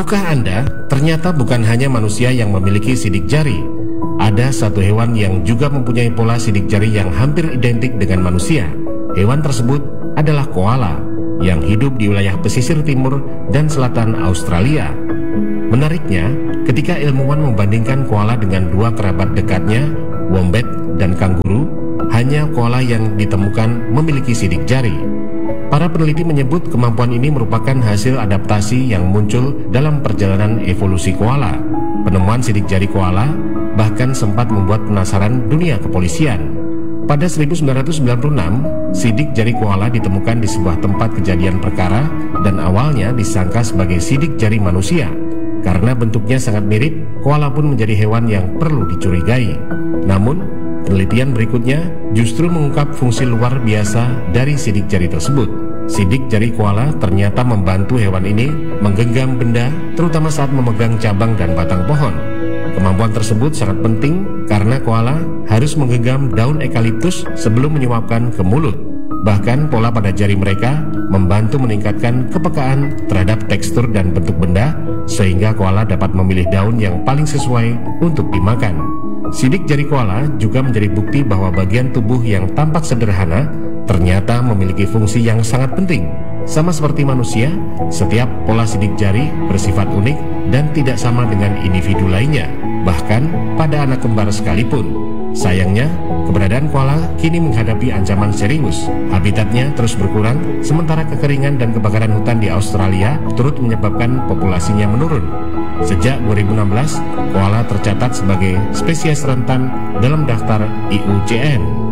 Tahukah Anda, ternyata bukan hanya manusia yang memiliki sidik jari. Ada satu hewan yang juga mempunyai pola sidik jari yang hampir identik dengan manusia. Hewan tersebut adalah koala, yang hidup di wilayah pesisir timur dan selatan Australia. Menariknya, ketika ilmuwan membandingkan koala dengan dua kerabat dekatnya, wombat dan kanguru, hanya koala yang ditemukan memiliki sidik jari. Para peneliti menyebut kemampuan ini merupakan hasil adaptasi yang muncul dalam perjalanan evolusi koala. Penemuan sidik jari koala bahkan sempat membuat penasaran dunia kepolisian. Pada 1996, sidik jari koala ditemukan di sebuah tempat kejadian perkara dan awalnya disangka sebagai sidik jari manusia. Karena bentuknya sangat mirip, koala pun menjadi hewan yang perlu dicurigai. Namun, penelitian berikutnya justru mengungkap fungsi luar biasa dari sidik jari tersebut. Sidik jari koala ternyata membantu hewan ini menggenggam benda, terutama saat memegang cabang dan batang pohon. Kemampuan tersebut sangat penting karena koala harus menggenggam daun eukaliptus sebelum menyuapkan ke mulut. Bahkan pola pada jari mereka membantu meningkatkan kepekaan terhadap tekstur dan bentuk benda, sehingga koala dapat memilih daun yang paling sesuai untuk dimakan. Sidik jari koala juga menjadi bukti bahwa bagian tubuh yang tampak sederhana ternyata memiliki fungsi yang sangat penting. Sama seperti manusia, setiap pola sidik jari bersifat unik dan tidak sama dengan individu lainnya, bahkan pada anak kembar sekalipun. Sayangnya, keberadaan koala kini menghadapi ancaman serius. Habitatnya terus berkurang, sementara kekeringan dan kebakaran hutan di Australia turut menyebabkan populasinya menurun. Sejak 2016, koala tercatat sebagai spesies rentan dalam daftar IUCN.